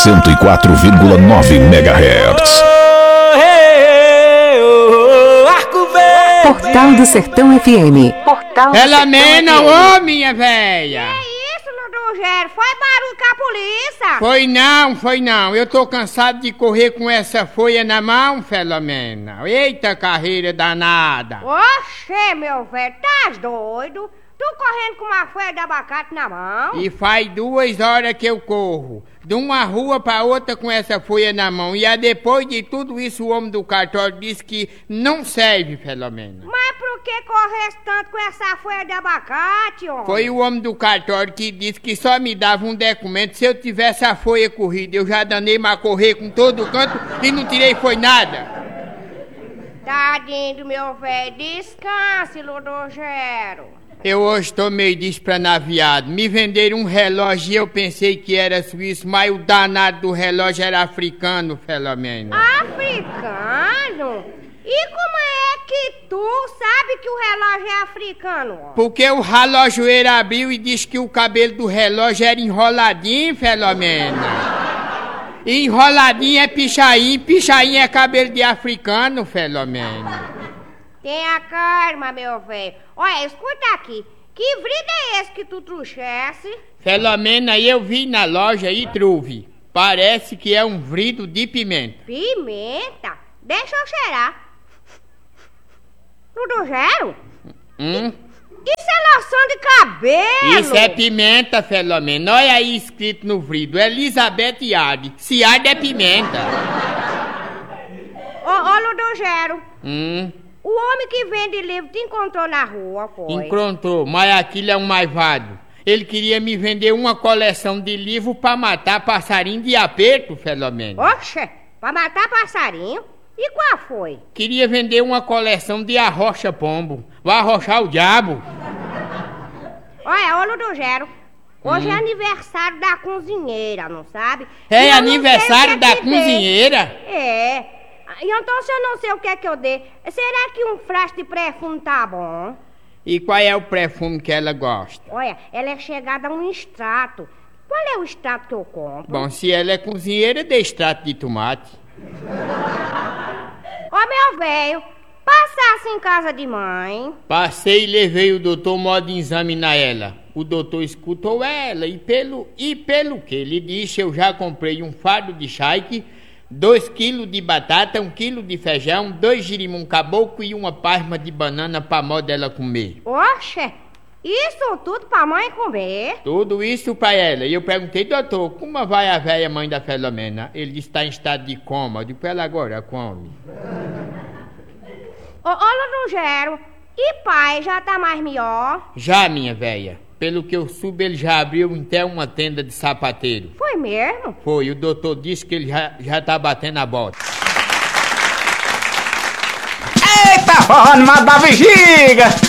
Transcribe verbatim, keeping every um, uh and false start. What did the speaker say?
cento e quatro vírgula nove megahertz. Portal do Sertão F M. Portal do Ela Sertão mena, F M. ô minha véia! Que isso, Ludogero? Foi barulho com a polícia? Foi não, foi não. Eu tô cansado de correr com essa folha na mão, Filomena. Eita carreira danada. Oxê, meu velho, tá doido? Tu correndo com uma folha de abacate na mão? E faz duas horas que eu corro, de uma rua pra outra com essa folha na mão. E aí, depois de tudo isso, o homem do cartório disse que não serve, Filomena. Mas por que corresse tanto com essa folha de abacate, homem? Foi o homem do cartório que disse que só me dava um documento se eu tivesse a folha corrida. Eu já danei pra correr com todo canto e não tirei foi nada. Tadinho do meu velho, descanse, Ludogero. Eu hoje tô meio despranaviado. Me venderam um relógio e eu pensei que era suíço, mas o danado do relógio era africano, Filomena. Africano? E como é que tu sabe que o relógio é africano, ó? Porque o relojoeiro abriu e disse que o cabelo do relógio era enroladinho, Filomena. E enroladinho é pichain, pichain é cabelo de africano, Filomena. Tenha calma, meu velho. Olha, escuta aqui. Que vrido é esse que tu trouxesse? Filomena, eu vi na loja e trouxe. Parece que é um vrido de pimenta. Pimenta? Deixa eu cheirar. Ludogero? Hum? Isso é loção de cabelo. Isso é pimenta, Filomena. Olha aí escrito no vrido. Elizabeth Yard. Se arde é pimenta. Ô, ô, Ludogero. Hum? O homem que vende livro te encontrou na rua, foi? Encontrou, mas aquilo é um maivado. Ele queria me vender uma coleção de livros pra matar passarinho de aperto, Filomena. Oxe, pra matar passarinho? E qual foi? Queria vender uma coleção de arrocha pombo. Vai arrochar o diabo. Olha, ô Ludogero, hoje hum. é aniversário da cozinheira, não sabe? É aniversário da cozinheira? É. E então se eu não sei o que é que eu dei, será que um frasco de perfume tá bom? E qual é o perfume que ela gosta? Olha, ela é chegada a um extrato. Qual é o extrato que eu compro? Bom, se ela é cozinheira, dê extrato de tomate. Ô meu velho, passasse em casa de mãe. Passei e levei o doutor modo de examinar ela. O doutor escutou ela e pelo, e pelo que ele disse, eu já comprei um fardo de charque, dois quilos de batata, um quilo de feijão, dois girimum caboclo e uma palma de banana pra mó dela comer. Oxe, isso tudo pra mãe comer? Tudo isso pra ela. E eu perguntei, doutor, como vai a velha mãe da Filomena? Ele disse que está em estado de coma. Eu digo pra ela agora, come. Ô, ô Ludogero, e pai, já tá mais melhor? Já, minha velha. Pelo que eu soube, ele já abriu até uma tenda de sapateiro. Foi mesmo? Foi, o doutor disse que ele já, já tá batendo a bota. Eita, forró animado da bexiga!